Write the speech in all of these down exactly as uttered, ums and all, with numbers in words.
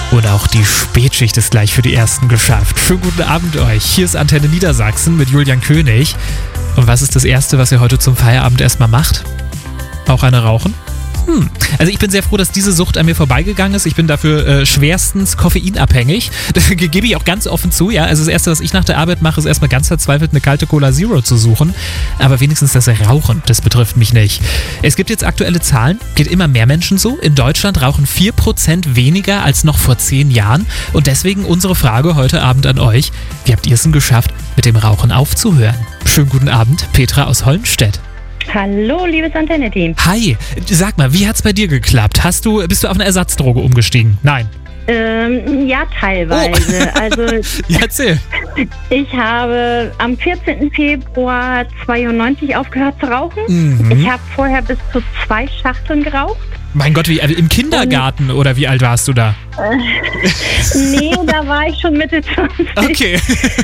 Und auch die Spätschicht ist gleich für die Ersten geschafft. Schönen guten Abend euch. Hier ist Antenne Niedersachsen mit Julian König. Und was ist das Erste, was ihr heute zum Feierabend erstmal macht? Auch eine rauchen? Hm. Also ich bin sehr froh, dass diese Sucht an mir vorbeigegangen ist. Ich bin dafür äh, schwerstens koffeinabhängig. Das gebe ich auch ganz offen zu. Ja, also das Erste, was ich nach der Arbeit mache, ist erstmal ganz verzweifelt eine kalte Cola Zero zu suchen. Aber wenigstens das Rauchen, das betrifft mich nicht. Es gibt jetzt aktuelle Zahlen, geht immer mehr Menschen so. In Deutschland rauchen vier Prozent weniger als noch vor zehn Jahren. Und deswegen unsere Frage heute Abend an euch. Wie habt ihr es denn geschafft, mit dem Rauchen aufzuhören? Schönen guten Abend, Petra aus Hollenstedt. Hallo, liebes Antenne-Team. Hi, sag mal, wie hat's bei dir geklappt? Hast du, bist du auf eine Ersatzdroge umgestiegen? Nein. Ähm, ja, teilweise. Oh. Also, ja, erzähl. Ich habe am vierzehnten Februar zweiundneunzig aufgehört zu rauchen. Mhm. Ich habe vorher bis zu zwei Schachteln geraucht. Mein Gott, wie, im Kindergarten Und, oder wie alt warst du da? Äh, nee, da war ich schon Mitte zwanzig. Okay.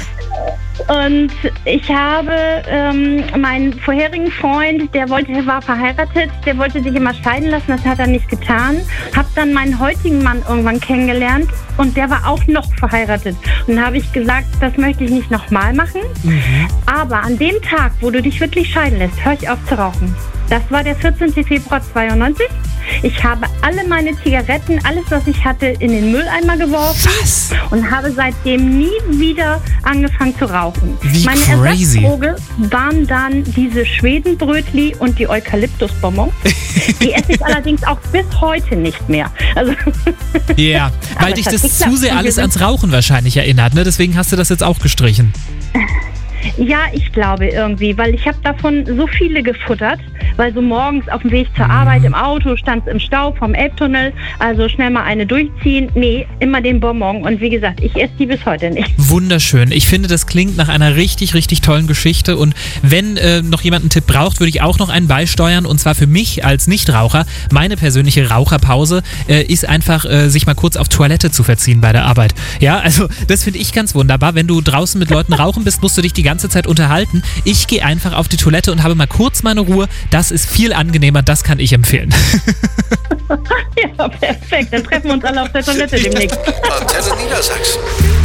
Und ich habe ähm, meinen vorherigen Freund, der wollte, der war verheiratet, der wollte sich immer scheiden lassen, das hat er nicht getan. Hab dann meinen heutigen Mann irgendwann kennengelernt und der war auch noch verheiratet. Und dann habe ich gesagt, das möchte ich nicht nochmal machen. Mhm. Aber an dem Tag, wo du dich wirklich scheiden lässt, hör ich auf zu rauchen. Das war der vierzehnten Februar zweiundneunzig. Ich habe alle meine Zigaretten, alles, was ich hatte, in den Mülleimer geworfen. Was? Und habe seitdem nie wieder angefangen zu rauchen. Wie meine crazy. Ersatzdroge waren dann diese Schwedenbrötli und die Eukalyptusbonbons. Die esse ich allerdings auch bis heute nicht mehr. Also ja, yeah, weil dich das zu sehr alles ans Rauchen wahrscheinlich erinnert, ne? Deswegen hast du das jetzt auch gestrichen. Ja, ich glaube irgendwie, weil ich habe davon so viele gefuttert, weil so morgens auf dem Weg zur Arbeit im Auto stand es im Stau vom Elbtunnel, also schnell mal eine durchziehen. Nee, immer den Bonbon und wie gesagt, ich esse die bis heute nicht. Wunderschön. Ich finde, das klingt nach einer richtig, richtig tollen Geschichte und wenn äh, noch jemand einen Tipp braucht, würde ich auch noch einen beisteuern und zwar für mich als Nichtraucher. Meine persönliche Raucherpause äh, ist einfach, äh, sich mal kurz auf Toilette zu verziehen bei der Arbeit. Ja, also das finde ich ganz wunderbar. Wenn du draußen mit Leuten rauchen bist, musst du dich die ganze Zeit unterhalten. Ich gehe einfach auf die Toilette und habe mal kurz meine Ruhe. Das ist viel angenehmer, das kann ich empfehlen. Ja, perfekt. Dann treffen wir uns alle auf der Toilette demnächst. Antenne Niedersachsen.